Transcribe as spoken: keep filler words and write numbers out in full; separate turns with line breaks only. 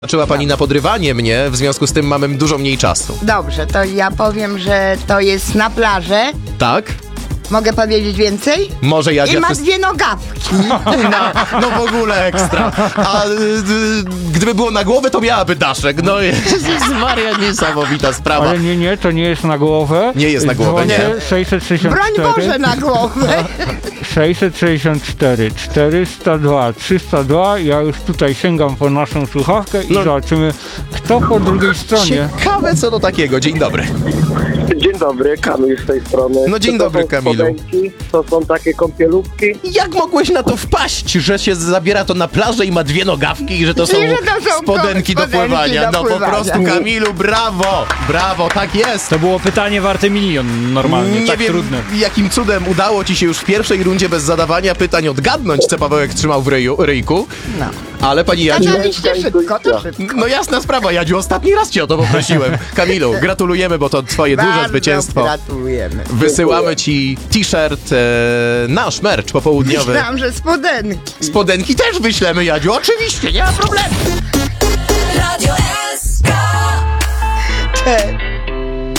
Zaczęła pani na podrywanie mnie, w związku z tym mamy dużo mniej czasu.
Dobrze, to ja powiem, że to jest na plaży.
Tak?
Mogę powiedzieć więcej?
Może ja...
I ma dwie nogawki.
No, no w ogóle ekstra. A y, y, gdyby było na głowę, to miałaby daszek. No Jezus Maria, niesamowita sprawa.
Ale nie, nie, to nie jest na głowę.
Nie jest na głowę, nie.
sześćset sześćdziesiąt
Broń
cztery,
Boże na głowę.
sześćset sześćdziesiąt cztery, czterysta dwa, trzysta dwa. Ja już tutaj sięgam po naszą słuchawkę i
No.
zobaczymy, kto po drugiej stronie.
Ciekawe co do takiego. Dzień dobry.
Dzień dobry, Kamil z tej strony.
No dzień
Czy to
dobry,
są
Kamilu.
spodenki? To są takie kąpielówki?
Jak mogłeś na to wpaść, że się zabiera to na plażę i ma dwie nogawki i że to są,
I że to są
spodenki do
spodenki
pływania?
do
No po
pływania.
prostu, Kamilu, brawo! Brawo, tak jest!
To było pytanie warte milion normalnie,
Nie
tak
wiem,
trudne.
jakim cudem udało ci się już w pierwszej rundzie bez zadawania pytań odgadnąć, co Pawełek trzymał w ryju, ryjku.
No.
Ale pani Jadziu...
Zaczęliście szybko, to szybko.
No jasna sprawa, Jadziu, ostatni raz cię o to poprosiłem. Kamilu, gratulujemy, bo to twoje duże
Bardzo
zwycięstwo.
gratulujemy.
Wysyłamy ci t-shirt, e, nasz merch popołudniowy.
Myślałam, że spodenki.
Spodenki też wyślemy, Jadziu, oczywiście, nie ma problemu.